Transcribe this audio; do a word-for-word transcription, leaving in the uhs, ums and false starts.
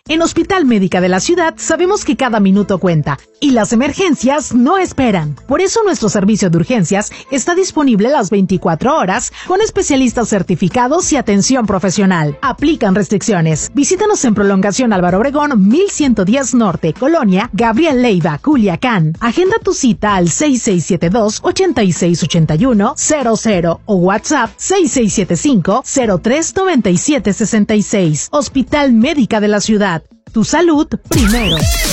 En Hospital Médica de la Ciudad sabemos que cada minuto cuenta y las emergencias no esperan. Por eso nuestro servicio de urgencias está disponible las veinticuatro horas con especialistas certificados y atención profesional. Aplican restricciones. Visítanos en Prolongación Álvaro Obregón mil ciento diez Norte, Colonia Gabriel Leiva, Culiacán. Agenda tu cita al seis seis siete dos, ocho seis ocho uno cero cero o WhatsApp seis seis siete cinco, cero tres nueve siete seis seis. Hospital Médica de la Ciudad. Tu salud primero.